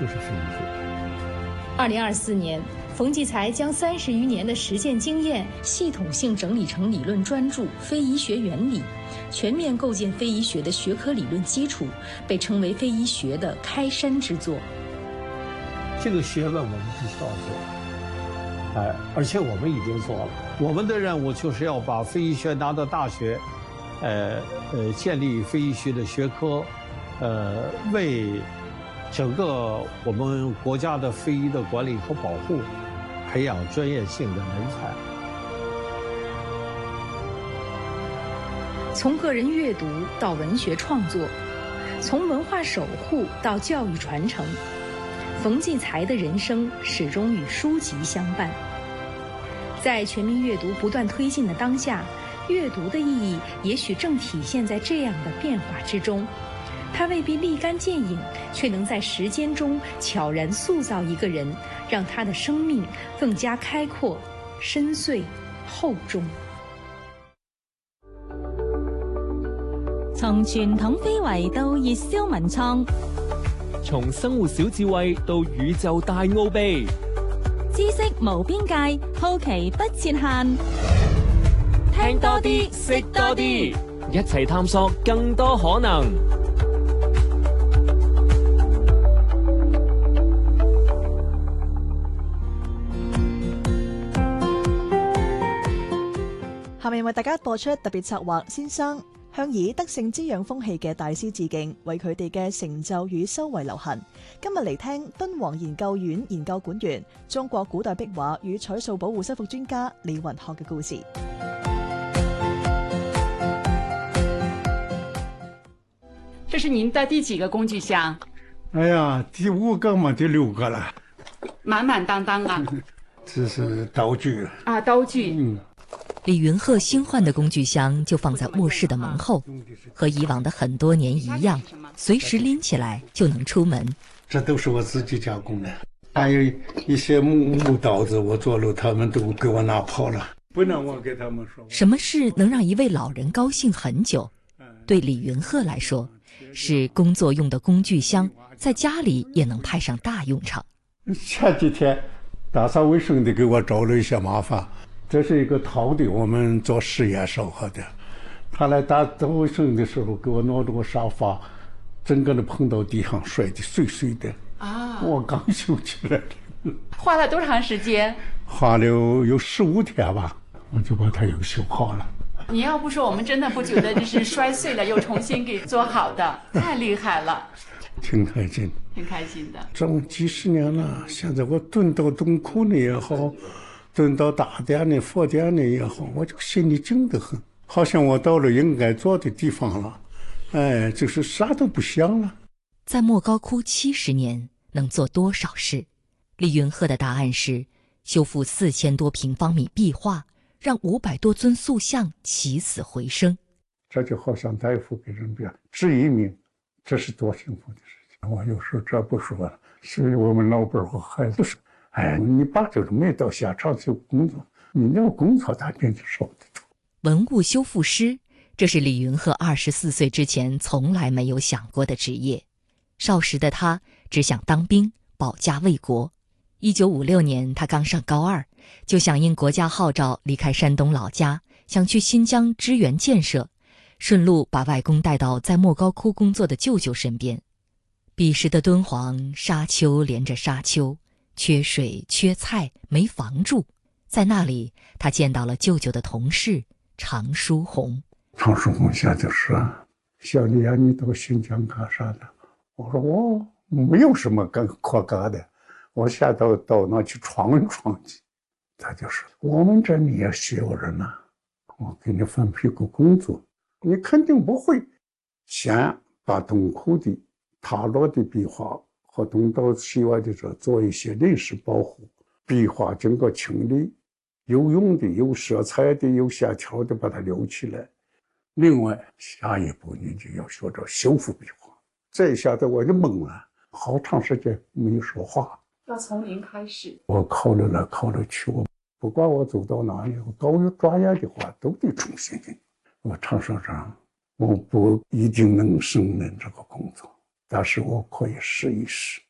就是非遗学。 2024年，冯骥才将30余年的实践经验系统性整理成理论专著《非遗学原理》，全面构建非遗学的学科理论基础，被称为非遗学的开山之作。 这个学问我们必须要做，而且我们已经做了。我们的任务就是要把非遗学拿到大学，建立非遗学的学科，为整个我们国家的非遗的管理和保护，培养专业性的人才。 从个人阅读到文学创作，从文化守护到教育传承，冯骥才的人生始终与书籍相伴。在全民阅读不断推进的当下，阅读的意义也许正体现在这样的变化之中。它未必立竿见影，却能在时间中悄然塑造一个人，让他的生命更加开阔、深邃、厚重。 從傳統非遺到熱銷文創， 從生活小智慧到宇宙大奧秘， 知識無邊界，好奇不設限。 聽多啲，識多啲，一齊探索更多可能。 下面為大家播出特別策劃先生，向以德性滋養風氣嘅大師致敬，為佢哋嘅成就與修為留痕。今日嚟聽敦煌研究院研究館員、中國古代壁畫與彩塑保護修復專家李雲學嘅故事。 這是您的第幾個工具箱？ 哎呀，第5個嘛，第6個了， 滿滿當當啊！ 這是刀具啊，刀具。 李雲鶴新換的工具箱就放在臥室的門後，和以往的很多年一樣，隨時拎起來就能出門。 這都是我自己加工的，還有一些木刀子，我做了，他們都給我拿跑了，不能我給他們說。 什麼事能讓一位老人高興很久？對李雲鶴來說，是工作用的工具箱，在家裡也能派上大用場。 前幾天打掃衛生的給我找了一些麻煩。這是一個陶的，我們做實驗燒烤的。他來打掃衛生的時候，給我挪着個沙發，整個的碰到地上，摔得碎碎的。啊！我剛修起來的。 花了多長時間？ 花了有15天吧，我就把它又修好了。 你要不說，我們真的不覺得這是摔碎了又重新給做好的，太厲害了。 挺開心， 挺開心的。 這麼幾十年了，現在我蹲到洞口呢也好，蹲到大殿的佛殿的也好，我就心裡靜得很，好像我到了應該做的地方了，就是啥都不想了。 在莫高窟70年能做多少事？李雲鶴的答案是修復4000多平方米壁畫，讓500多尊塑像起死回生。 這就好像大夫給人病治一命，這是多幸福的事情。我有時這不說了，是我們老輩和孩子說，你爸就是沒到現場去工作，你要工作他給你說的。 文物修復師，這是李雲鶴24歲之前從來沒有想過的職業。少時的他只想當兵，保家衛國。1956年他剛上高2，就響應國家號召離開山東老家，想去新疆支援建設，順路把外公帶到在莫高窟工作的舅舅身邊。彼時的敦煌沙丘連着沙丘，缺水缺菜沒房住，在那裡他見到了舅舅的同事常書鴻。 常書鴻現在說，小李啊，你到新疆幹啥的？我說我沒有什麼可幹的，我現在到那去闖一闖去。他就說，我們這裡也需要人啊，我給你分配個工作，你肯定不會。先把洞口的塌落的壁畫和東到西外的這做一些臨時保護，壁畫經過清理，有用的、有色彩的、有線條的把它留起來。另外下一步你就要學着修復壁畫。這下子我就懵了，好長時間沒說話。 要從零開始。我考慮來考慮去，我不管我走到哪裡，我搞有專業的話都得重新。我常說上，我不一定能勝任這個工作，但是我可以試一試。